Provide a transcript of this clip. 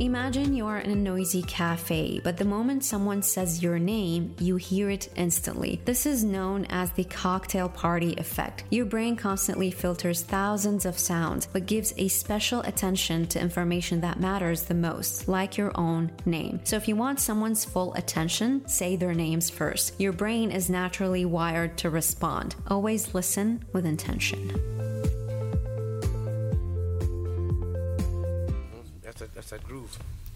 Imagine you are in a noisy cafe, but the moment someone says your name, you hear it instantly. This is known as the cocktail party effect. Your brain constantly filters thousands of sounds, but gives a special attention to information that matters the most, like your own name. So if you want someone's full attention, say their names first. Your brain is naturally wired to respond. Always listen with intention. That's a groove.